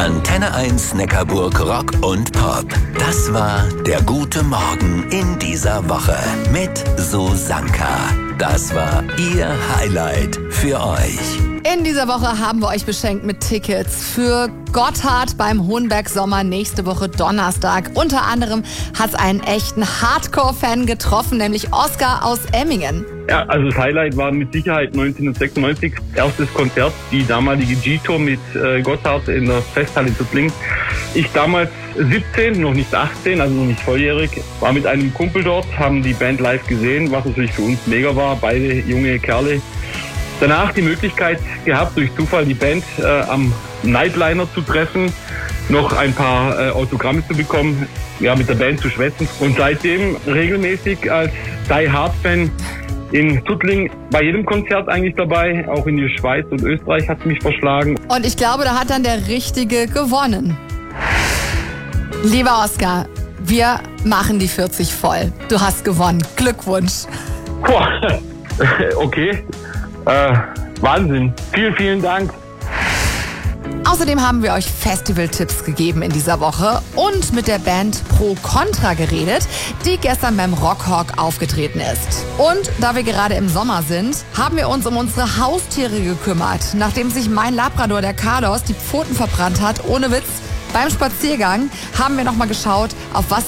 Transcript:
Antenne 1 Neckarburg Rock und Pop. Das war der gute Morgen in dieser Woche mit Susanka. Das war ihr Highlight für euch. In dieser Woche haben wir euch beschenkt mit Tickets für Gotthard beim Hohenberg Sommer nächste Woche Donnerstag. Unter anderem hat es einen echten Hardcore-Fan getroffen, nämlich Oskar aus Emmingen. Ja, also das Highlight war mit Sicherheit 1996, erstes Konzert, die damalige G-Tour mit Gotthard in der Festhalle in Tuttlingen. Ich damals 17, noch nicht 18, also noch nicht volljährig, war mit einem Kumpel dort, haben die Band live gesehen, was natürlich für uns mega war, beide junge Kerle. Danach die Möglichkeit gehabt, durch Zufall die Band am Nightliner zu treffen, noch ein paar Autogramme zu bekommen, ja, mit der Band zu schwätzen und seitdem regelmäßig als Die Hard Fan in Tuttlingen bei jedem Konzert eigentlich dabei, auch in die Schweiz und Österreich hat mich verschlagen. Und ich glaube, da hat dann der Richtige gewonnen. Lieber Oskar, wir machen die 40 voll. Du hast gewonnen. Glückwunsch. Boah, okay. Wahnsinn. Vielen, vielen Dank. Außerdem haben wir euch Festival-Tipps gegeben in dieser Woche und mit der Band Pro Contra geredet, die gestern beim Rockhawk aufgetreten ist. Und da wir gerade im Sommer sind, haben wir uns um unsere Haustiere gekümmert. Nachdem sich mein Labrador, der Carlos, die Pfoten verbrannt hat, ohne Witz, beim Spaziergang haben wir nochmal geschaut, auf was